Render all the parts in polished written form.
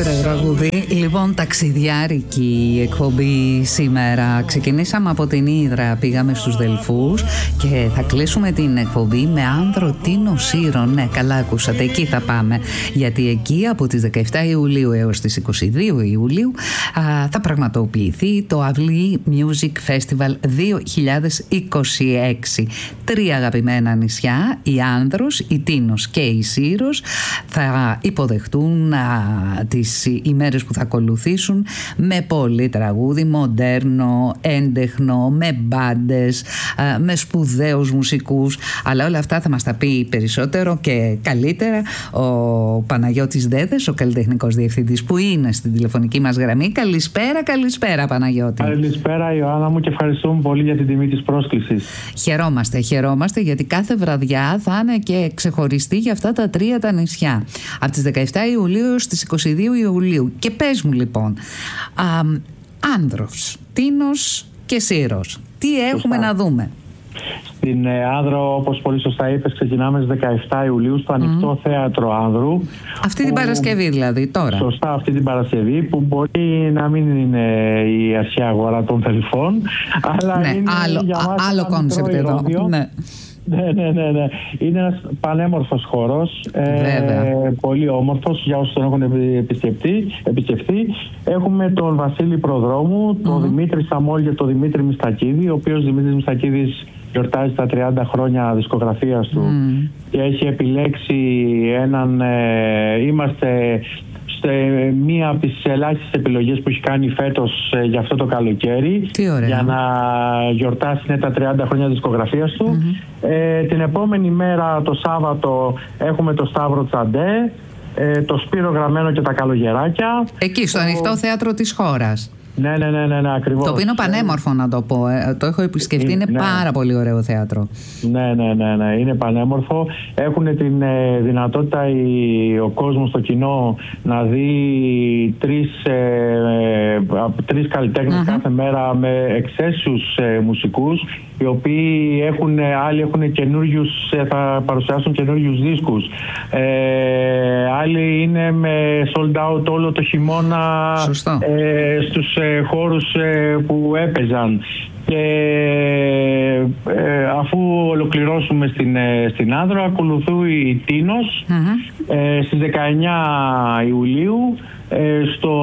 ωραίο τραγούδι. Λοιπόν, ταξιδιάρικη εκπομπή σήμερα. Ξεκινήσαμε από την Ύδρα, πήγαμε στους Δελφούς και θα κλείσουμε την εκπομπή με άνδρο Τίνο Σύρων. Ναι, καλά ακούσατε, εκεί θα πάμε. Γιατί εκεί από τις 17 Ιουλίου έως τις 22 Ιουλίου θα πραγματοποιηθεί το Αυλή Music Festival 2026. Τρία αγαπημένα νησιά, η Άνδρος, η Τίνος και η Σύρος, θα υποδεχτούν τις ημέρες που θα ακολουθήσουν με πολύ τραγούδι, μοντέρνο, έντεχνο, με μπάντες, με σπουδαίους μουσικούς, αλλά όλα αυτά θα μας τα πει περισσότερο και καλύτερα ο Παναγιώτης Δέδες, ο καλλιτεχνικός διευθυντής που είναι στην τηλεφωνική μας γραμμή. Καλησπέρα, καλησπέρα Παναγιώτη. Καλησπέρα Ιωάννα μου και ευχαριστούμε πολύ για την τιμή της πρόσκλησης. Χαιρόμαστε γιατί κάθε βραδιά θα είναι και ξεχωριστή για αυτά τα τρία τα νησιά. Από τις 17 Ιουλίου έως τις 22 Ιουλίου. Και πες μου λοιπόν, Άνδρος, Τίνος και Σύρος, τι έχουμε να δούμε? Στην Άνδρο, όπως πολύ σωστά είπες, ξεκινάμε στις 17 Ιουλίου στο Ανοιχτό Θέατρο Άνδρου. Αυτή την Παρασκευή δηλαδή, τώρα. Σωστά, αυτή την Παρασκευή, που μπορεί να μην είναι η αρχαία αγορά των Δελφών, αλλά ναι, είναι άλλο κόνσεπτ εδώ. Ναι. Ναι. Είναι ένας πανέμορφος χώρος, πολύ όμορφος για όσους τον έχουν επισκεφτεί. Έχουμε τον Βασίλη Προδρόμου, τον Δημήτρη Σαμόλ και τον Δημήτρη Μιστακίδη, ο οποίος Δημήτρης Μιστακίδης γιορτάζει τα 30 χρόνια δισκογραφίας του και έχει επιλέξει έναν, είμαστε σε μία από τις ελάχιστες επιλογές που έχει κάνει φέτος για αυτό το καλοκαίρι, για να γιορτάσει τα 30 χρόνια δισκογραφίας του. Την επόμενη μέρα, το Σάββατο, έχουμε το Σταύρο Τσαντέ, το Σπύρο Γραμμένο και τα Καλογεράκια. Εκεί στο Ανοιχτό Θέατρο της χώρας. Ναι, ακριβώς. Το οποίο είναι πανέμορφο, να το πω. Το έχω επισκεφτεί, είναι πάρα πολύ ωραίο θέατρο. Ναι, είναι πανέμορφο. Έχουν την δυνατότητα ο κόσμος, το κοινό, να δει τρεις καλλιτέχνες κάθε μέρα με εξαίσιους μουσικούς, οι οποίοι άλλοι έχουν θα παρουσιάσουν καινούριους δίσκους. Άλλοι είναι με sold out όλο το χειμώνα στους χώρους που έπαιζαν. Και αφού ολοκληρώσουμε στην Άνδρο, ακολουθεί η Τίνος στις 19 Ιουλίου στο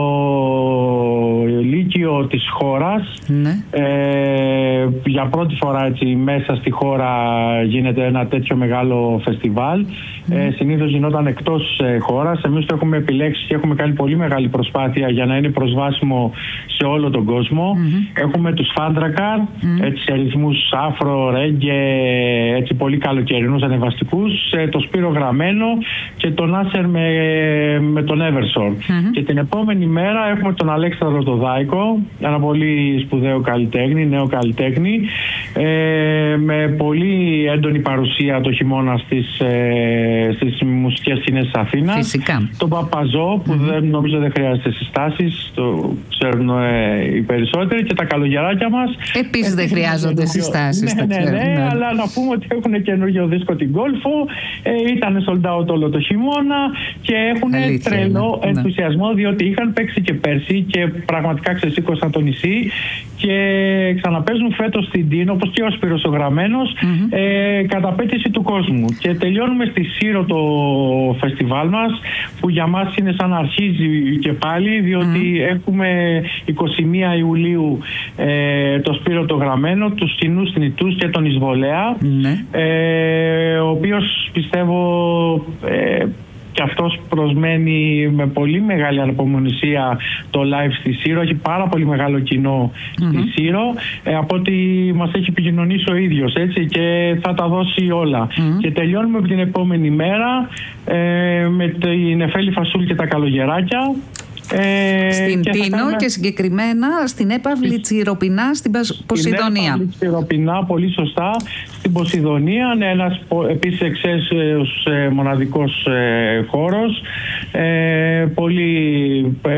Λύκειο της χώρας. Για πρώτη φορά έτσι, μέσα στη χώρα γίνεται ένα τέτοιο μεγάλο φεστιβάλ. Συνήθως γινόταν εκτός χώρας. Εμείς το έχουμε επιλέξει και έχουμε κάνει πολύ μεγάλη προσπάθεια για να είναι προσβάσιμο σε όλο τον κόσμο. Έχουμε τους Φάντρακαρ, σε ρυθμούς άφρο, ρέγγε, έτσι πολύ καλοκαιρινούς ανεβαστικούς, το Σπύρο Γραμμένο και τον Άσερ με τον Eversor. Και την επόμενη μέρα έχουμε τον Αλέξανδρο το Δάικο, ένα πολύ σπουδαίο καλλιτέχνη, νέο καλλιτέχνη, με πολύ έντονη παρουσία το χειμώνα στις μουσικές σκηνές της Αθήνας. Φυσικά. Τον Παπαζό, που νομίζω δεν χρειάζεται συστάσεις, το ξέρουν οι περισσότεροι, και τα Καλογεράκια μας. Επίσης δεν χρειάζονται συστάσεις. Ναι, αλλά να πούμε ότι έχουν καινούργιο δίσκο την Γκόλφο, ήταν sold out όλο το χειμώνα και έχουν τρελό ενθουσιασμό, διότι είχαν παίξει και πέρσι και πραγματικά ξεσήκωσαν το νησί και ξαναπαίζουν φέτος στην Τίνο, όπως και ο Σπύρος ο Γραμμένος, κατά απέτηση του κόσμου. Και τελειώνουμε στη Σύρο το φεστιβάλ μας, που για μας είναι σαν να αρχίζει και πάλι, διότι έχουμε 21 Ιουλίου το Σπύρο το Γραμμένο, τους Κοινούς Θνητούς και τον Εισβολέα, ο οποίος πιστεύω και αυτός προσμένει με πολύ μεγάλη ανυπομονησία το live στη Σύρο. Έχει πάρα πολύ μεγάλο κοινό στη Σύρο, από ό,τι μας έχει επικοινωνήσει ο ίδιος, έτσι, και θα τα δώσει όλα. Και τελειώνουμε την επόμενη μέρα με την Εφέλη Φασούλη και τα Καλογεράκια. Στην Τίνο και συγκεκριμένα στην έπαυλη Τσιροπινά στην Ποσειδονία. Στην έπαυλη Τσιροπινά, πολύ σωστά, στην Ποσειδονία. Είναι ένας επίσης εξαίσιος μοναδικός χώρος. Πολύ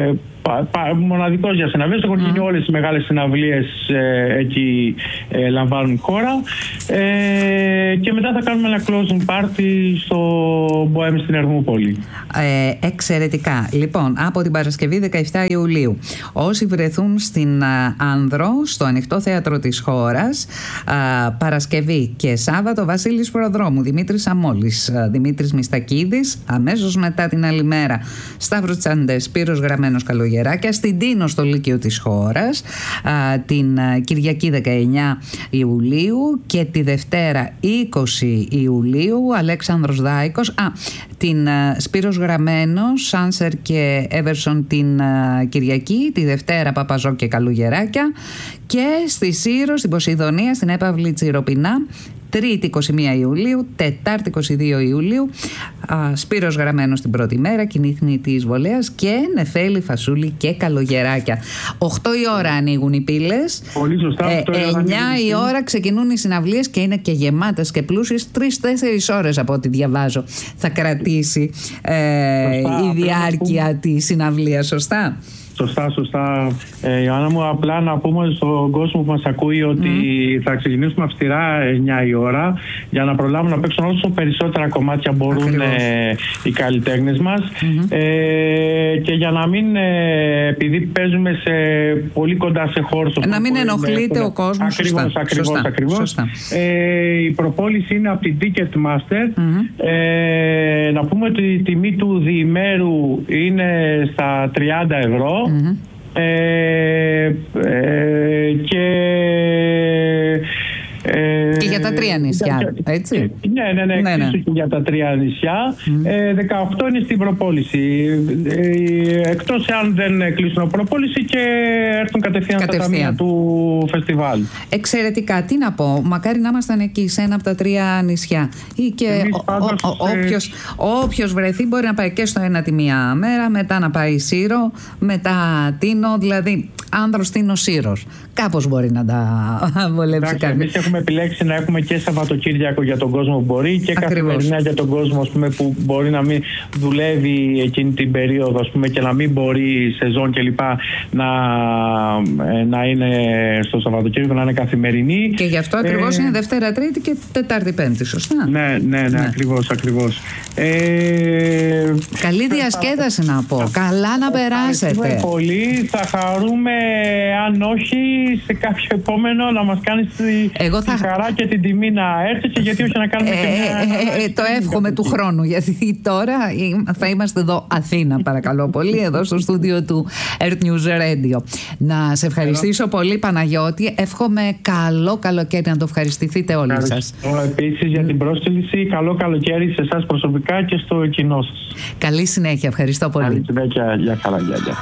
μοναδικός για συναυλίες. Έχουν γίνει όλες οι μεγάλες συναυλίες εκεί λαμβάνουν χώρα. Και μετά θα κάνουμε ένα closing party στο Bohem στην Ερμούπολη. Εξαιρετικά. Λοιπόν, από την Παρασκευή 17 Ιουλίου, όσοι βρεθούν στην Άνδρο, στο Ανοιχτό Θέατρο της χώρας, Παρασκευή και Σάββατο, Βασίλης Προδρόμου, Δημήτρης Αμόλης, Δημήτρης Μιστακίδης. Αμέσως μετά την άλλη μέρα, Σταύρος Τσαντές, Σπύρος Γραμμένος, Καλογεράκια. Στην Τίνο, στο Λύκειο της χώρας, την Κυριακή 19 Ιουλίου και τη Δευτέρα 20 Ιουλίου, Αλέξανδρος Δάικος. Την Σπύρος Γραμμένος, Σάνσερ και Έβερσον την Κυριακή, τη Δευτέρα Παπαζό και Καλογεράκια. Και στη Σύρο, στην Ποσειδονία, στην Έπαυλη Τσιροπινά, Τρίτη 21 Ιουλίου, Τετάρτη 22 Ιουλίου, Σπύρος Γραμμένος την πρώτη μέρα, Κινήθνη της Βολέας και Νεφέλη, Φασούλη και Καλογεράκια. 8 η ώρα ανοίγουν οι πύλες. Πολύ σωστά. 9 η ώρα ξεκινούν οι συναυλίες και είναι και γεμάτες και πλούσιες. 3-4 ώρες από ό,τι διαβάζω θα κρατήσει η διάρκεια της συναυλίας. Σωστά. Σωστά. Ιωάννα μου, απλά να πούμε στον κόσμο που μας ακούει ότι θα ξεκινήσουμε αυστηρά 9 η ώρα για να προλάβουν να παίξουν όσο περισσότερα κομμάτια μπορούν οι καλλιτέχνες μας και για να μην, επειδή παίζουμε πολύ κοντά σε χώρους, να μην ενοχλείται ο κόσμος. Ακριβώς. Η προπόληση είναι από την Ticketmaster. Να πούμε ότι η τιμή του διημέρου είναι στα 30 ευρώ. Και για τα 3 νησιά, έτσι. Ναι. Και για τα 3 νησιά. 18 είναι στην προπόληση. Εκτός αν δεν κλείσουν προπόληση και έρθουν κατευθείαν στα ταμεία του φεστιβάλ. Εξαιρετικά. Τι να πω, μακάρι να ήμασταν εκεί σε ένα από τα 3 νησιά. Ή και όποιος βρεθεί μπορεί να πάει και στο ένα τη μία μέρα, μετά να πάει Σύρο, μετά Τίνο, δηλαδή Άνδρος, Τίνο, Σύρος. Κάπως μπορεί να τα βολέψει κανείς. Εμείς έχουμε επιλέξει να έχουμε και Σαββατοκύριακο για τον κόσμο που μπορεί και καθημερινά για τον κόσμο, ας πούμε, που μπορεί να μην δουλεύει εκείνη την περίοδο, ας πούμε, και να μην μπορεί σεζόν κλπ. Να είναι στο Σαββατοκύριακο, να είναι καθημερινή. Και γι' αυτό ακριβώς είναι Δευτέρα, Τρίτη και Τετάρτη, Πέμπτη, σωστά. Ναι. Ακριβώς. Καλή διασκέδαση να πω. Καλά να περάσετε. Πολύ. Θα χαρούμε, αν όχι, σε κάποιο επόμενο να μας κάνεις τη χαρά και την τιμή να έρθεις, και γιατί όχι να κάνουμε και μια... Το εύχομαι του χρόνου, γιατί τώρα θα είμαστε εδώ Αθήνα, παρακαλώ πολύ, εδώ στο στούντιο του Earth News Radio. Να σε ευχαριστήσω πολύ, Παναγιώτη. Εύχομαι καλό καλοκαίρι, να το ευχαριστηθείτε όλοι σας. Επίσης για την πρόσκληση. Καλό καλοκαίρι σε εσάς προσωπικά και στο κοινό σας. Καλή συνέχεια. Ευχαριστώ πολύ. Καλή συνέχεια. Γεια χαρά. Γεια.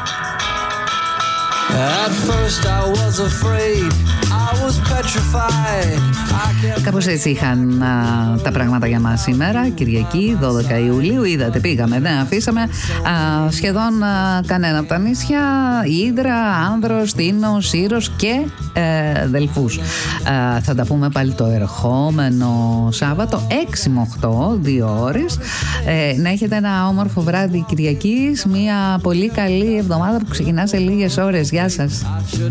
At first I was afraid, I was petrified. Κάπως έτσι είχαν τα πράγματα για μας σήμερα, Κυριακή 12 Ιουλίου. Είδατε, πήγαμε, δεν αφήσαμε σχεδόν κανένα από τα νησιά. Ύδρα, Άνδρος, Τίνο, Σύρος και Δελφούς. Θα τα πούμε πάλι το ερχόμενο Σάββατο 6 με 8, 2 ώρες. Να έχετε ένα όμορφο βράδυ Κυριακής, μια πολύ καλή εβδομάδα που ξεκινά σε λίγες ώρες. Γεια σας.